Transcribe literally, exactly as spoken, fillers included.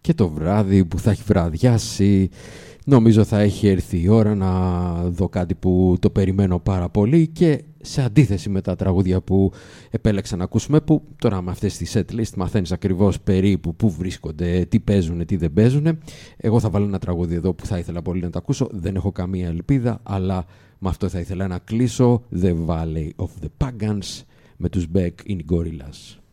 και το βράδυ που θα έχει βραδιάσει. Νομίζω θα έχει έρθει η ώρα να δω κάτι που το περιμένω πάρα πολύ και σε αντίθεση με τα τραγούδια που επέλεξα να ακούσουμε, που τώρα με αυτές τις setlist μαθαίνεις ακριβώς περίπου πού βρίσκονται, τι παίζουν, τι δεν παίζουν. Εγώ θα βάλω ένα τραγούδι εδώ που θα ήθελα πολύ να το ακούσω, δεν έχω καμία ελπίδα, αλλά με αυτό θα ήθελα να κλείσω. The Valley of the Pagans με τους Beck in Gorillaz.